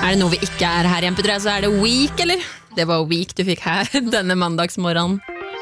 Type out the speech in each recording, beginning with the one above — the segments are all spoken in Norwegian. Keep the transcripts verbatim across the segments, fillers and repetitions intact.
Er det noe vi ikke er her i M P tre, så er det Week, eller? Det var Week du fikk her denne mandagsmorgenen.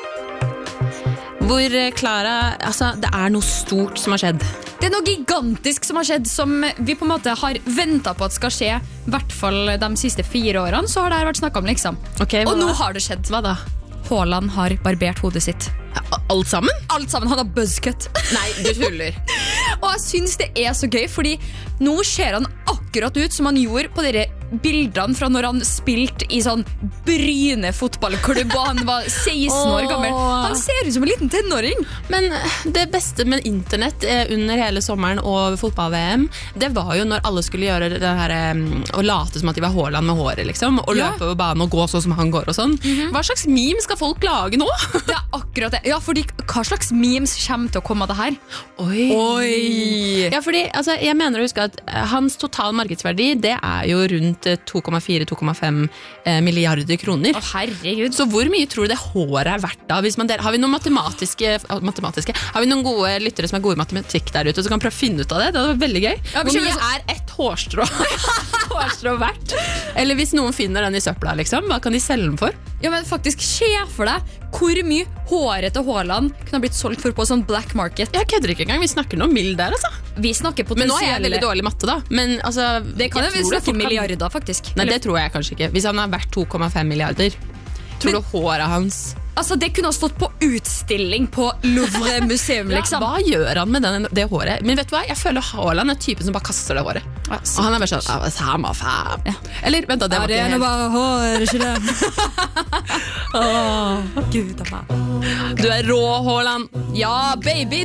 Hvor Clara, altså det er noe stort som har skjedd. Det er noe gigantisk som har skjedd, som vi på en måte har ventet på at skal skje, i hvert fall de siste fire årene, så har det her vært snakket om liksom. Okay, og nå da? har det skjedd. Hva da? Haaland har barbert hodet sitt. Ja, alt sammen? Alt sammen, han har buzzcut. Nei, du tuller. Og jeg synes det er så gøy, fordi nå ser han akkurat ut som han gjorde på dere bildene fra når han spilte i sånn Bryne fotballklubb, og han var seksten år gammel. Han ser ut som en liten tenåring. Men det beste med internett under hele sommeren og fotball-V M, det var jo når alle skulle gjøre det her, å late som at de var Haaland med håret, liksom, og Ja. løpe på banen og gå sånn som han går og sånn. Mm-hmm. Hva slags meme skal folk lage nå? Det er akkurat det. Ja, fordi hva slags memes kommer til å komme av det her? Oi. Oi. Ja, fordi altså, jeg mener å huske at hans total markedsverdi, det er jo rundt to komma fire til to komma fem milliarder kroner. Å, herregud. Så hvor mye tror du det håret er verdt da? Hvis man der, har vi noen matematiske, matematiske Har vi noen gode lyttere som er gode i matematikk der ute, så kan prøve å finne ut av det? Det var veldig gøy. Ja, hvor mye er ett hårstrå? hårstrå verdt? Eller hvis noen finner den i søpla, liksom, hva kan de selge den for? Ja, men faktisk, se for deg hvor mye håret til Haaland kunne ha blitt solgt for på sånn black market. Jeg kødder ikke engang, vi snakker noe mild der, altså. Vi snakker Men nå er jeg potensielle... veldig dårlig i matte da. Men altså, Det kan jeg jo vi tror snakke folk kan- milliarder, faktisk. Nei, det tror jeg kanskje ikke. Hvis han har vært to komma fem milliarder, tror Men- du håret hans... Altså, det kunne ha stått på utstilling på Louvre museum, liksom. Ja, hva gjør han med den, det håret? Men vet du hva? Jeg føler Haaland er typen som bare kaster det håret. Ja, Og han er bare sånn, ah, samme faen. Ja. Eller, vent da, det var ikke helt. bare hår, ikke det? Åh, Gud av meg. Du er rå, Haaland. Ja, baby!